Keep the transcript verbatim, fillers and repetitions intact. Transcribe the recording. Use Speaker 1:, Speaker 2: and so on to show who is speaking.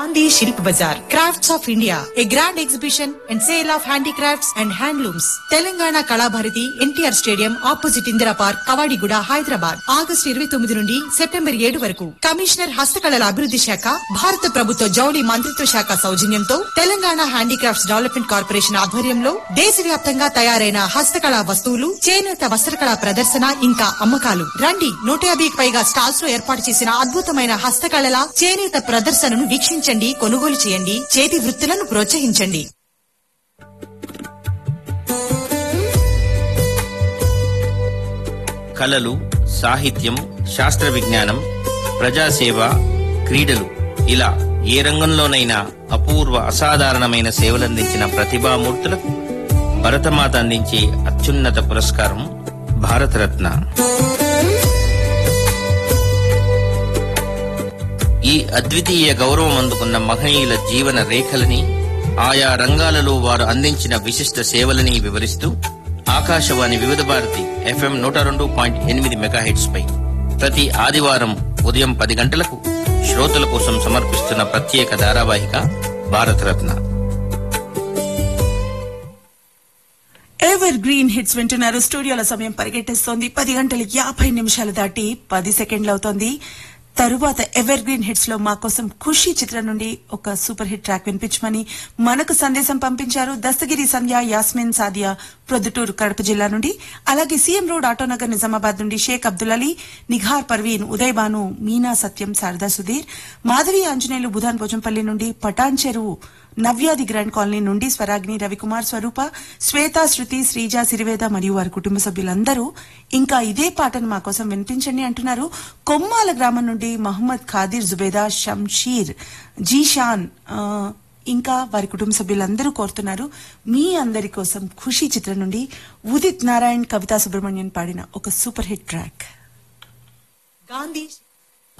Speaker 1: Gandhi Shilp Bazaar, Crafts of India, a grand exhibition and sale of handicrafts and handlooms. Telangana Kalabharati N T R Stadium opposite Indira Park, Kavadiguda, Hyderabad. August ఇరవై తొమ్మిది నుండి September ఏడు వరకు. Commissioner హస్తకళల అభివృద్ధి శాఖ, భారత ప్రభుత్వ జౌళి మంత్రిత్వ శాఖ సౌజన్యంతో తెలంగాణ హ్యాండీక్రాఫ్ట్స్ డెవలప్మెంట్ కార్పొరేషన్ ఆధ్వర్యంలో దేశవ్యాప్తంగా తయారైన హస్తకళా వస్తువులు, చేనేత వస్త్రకళా ప్రదర్శన ఇంకా అమ్మకాలు. రండి, నూట యాభైకి పైగా స్టాల్స్ లో ఏర్పాటు చేసిన అద్భుతమైన హస్తకళల, చేనేత ప్రదర్శనను వీక్షించండి, కొనుగోలు చేయండి, చేతి వృత్తులను ప్రోత్సహించండి.
Speaker 2: కళలు, సాహిత్యం, శాస్త్ర విజ్ఞానం, ప్రజాసేవ, క్రీడలు ఇలా ఏ రంగంలోనైనా అపూర్వ అసాధారణమైన సేవలందించిన ప్రతిభామూర్తులకు భరతమాత అందించే అత్యున్నత పురస్కారం భారతరత్న. ఈ అద్వితీయ గౌరవం అందుకున్న మహనీయుల జీవన రేఖలని, ఆయా రంగాలలో వారు అందించిన విశిష్ట సేవలని వివరిస్తూ ఆకాశవాణి వివిధ భారతి ఎఫ్ఎం నూట రెండు పాయింట్ ఎనిమిది మెగాహెట్స్ పై ప్రతి ఆదివారం ఉదయం పది గంటలకు శ్రోతల కోసం సమర్పిస్తున్న ప్రత్యేక ధారావాహిక భారతరత్న.
Speaker 3: ఎవర్ గ్రీన్ హిట్స్ వింటున్నారు. స్టూడియోల సమయం పరిగెట్టేస్తోంది. పది గంటల యాభై నిమిషాలు దాటి పది సెకండ్లు అవుతోంది. తరువాత ఎవర్ గ్రీన్ హిట్స్ లో మా కోసం ఖుషి చిత్రం నుండి ఒక సూపర్ హిట్ ట్రాక్ వినిపించమని మనకు సందేశం పంపించారు. దస్తగిరి సంధ్య, యాస్మిన్, సాదియా ప్రొద్దుటూరు కడప జిల్లా నుండి. అలాగే సీఎం రోడ్ ఆటోనగర్ నిజామాబాద్ నుండి షేక్ అబ్దుల్ అలీ, నిఘార్ పర్వీన్, ఉదయ్ భాను, మీనా సత్యం, శారదా సుధీర్, మాధవి ఆంజనేయులు బుధాన్ భోజంపల్లి నుండి, పటాన్ చెరువు నవ్యాది గ్రాండ్ కాలనీ నుండి స్వరాగ్ని, రవికుమార్, స్వరూప, శ్వేత, శృతి, శ్రీజ, సిరివేద మరియు వారి కుటుంబ సభ్యులందరూ ఇంకా ఇదే పాటను మా కోసం వినిపించండి అంటున్నారు. కొమ్మాల గ్రామం నుండి మహమ్మద్ ఖాదిర్, జుబేదా, షంషీర్, జీషాన్ ఇంకా వారి కుటుంబ సభ్యులందరూ కోరుతున్నారు. మీ అందరి కోసం ఖుషి చిత్రం నుండి ఉదిత్ నారాయణ్, కవితా సుబ్రహ్మణ్యన్ పాడిన ఒక సూపర్ హిట్ ట్రాక్.
Speaker 1: గాంధీ